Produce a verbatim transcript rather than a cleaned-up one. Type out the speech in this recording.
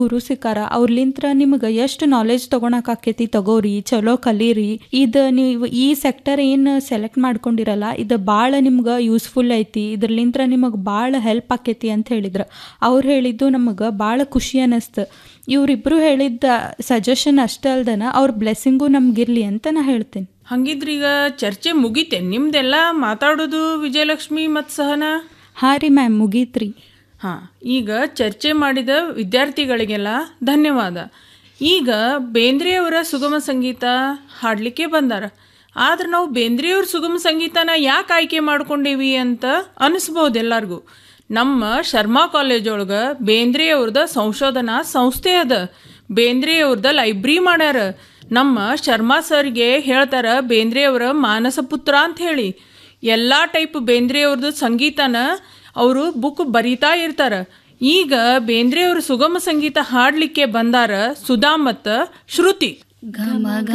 ಗುರು ಸಿಕ್ಕಾರ ಅವ್ರಲಿಂತ್ರ ನಿಮ್ಗೆ ಎಷ್ಟು ನಾಲೆಜ್ ತೊಗೊಳಕ್ ಆಕೈತಿ ತಗೋರಿ, ಚಲೋ ಕಲೀರಿ. ಇದು ನೀವು ಈ ಸೆಕ್ಟರ್ ಏನು ಸೆಲೆಕ್ಟ್ ಮಾಡ್ಕೊಂಡಿರಲ್ಲ, ಇದು ಭಾಳ ನಿಮ್ಗೆ ಯೂಸ್ಫುಲ್ ಐತಿ, ಇದ್ರಲಿಂತ್ರ ನಿಮಗೆ ಭಾಳ ಹೆಲ್ಪ್ ಆಕೈತಿ ಅಂತ ಹೇಳಿದ್ರು. ಅವ್ರು ಹೇಳಿದ್ದು ನಮಗೆ ಭಾಳ ಖುಷಿ ಅನ್ನಿಸ್ತು. ಇವರಿಬ್ಬರು ಹೇಳಿದ್ದ ಸಜೆಷನ್ ಅಷ್ಟೇ ಅಲ್ದನ ಅವ್ರ ಬ್ಲೆಸ್ಸಿಂಗು ನಮ್ಗಿರ್ಲಿ ಅಂತ ನಾ ಹೇಳ್ತೇನೆ. ಹಂಗಿದ್ರೀಗ ಚರ್ಚೆ ಮುಗಿತೆ ನಿಮ್ದೆಲ್ಲ ಮಾತಾಡೋದು ವಿಜಯಲಕ್ಷ್ಮಿ ಮತ್ತು ಸಹನಾ? ಹಾಂ ರೀ ಮ್ಯಾಮ್, ಮುಗೀತ್ರಿ. ಹಾಂ, ಈಗ ಚರ್ಚೆ ಮಾಡಿದ ವಿದ್ಯಾರ್ಥಿಗಳಿಗೆಲ್ಲ ಧನ್ಯವಾದ. ಈಗ ಬೇಂದ್ರೆಯವರ ಸುಗಮ ಸಂಗೀತ ಹಾಡಲಿಕ್ಕೆ ಬಂದಾರ. ಆದ್ರೆ ನಾವು ಬೇಂದ್ರೆಯವ್ರ ಸುಗಮ ಸಂಗೀತನ ಯಾಕೆ ಆಯ್ಕೆ ಮಾಡ್ಕೊಂಡೇವಿ ಅಂತ ಅನಿಸ್ಬೋದು ಎಲ್ಲರಿಗೂ. ನಮ್ಮ ಶರ್ಮಾ ಕಾಲೇಜೊಳಗೆ ಬೇಂದ್ರೆಯವ್ರದ ಸಂಶೋಧನಾ ಸಂಸ್ಥೆ ಅದ, ಬೇಂದ್ರೆಯವ್ರದ ಲೈಬ್ರರಿ ಮಾಡ್ಯಾರ. ನಮ್ಮ ಶರ್ಮಾ ಸರ್ಗೆ ಹೇಳ್ತಾರ ಬೇಂದ್ರೆಯವರ ಮಾನಸ ಪುತ್ರ ಅಂತ ಹೇಳಿ. ಎಲ್ಲ ಟೈಪ್ ಬೇಂದ್ರೆಯವ್ರದ್ದು ಸಂಗೀತನ ಅವರು ಬುಕ್ ಬರೀತಾ ಇರ್ತಾರ. ಈಗ ಬೇಂದ್ರೆಯವ್ರ ಸುಗಮ ಸಂಗೀತ ಹಾಡಲಿಕ್ಕೆ ಬಂದಾರ ಸುಧಾ ಮತ್ತು ಶ್ರುತಿ.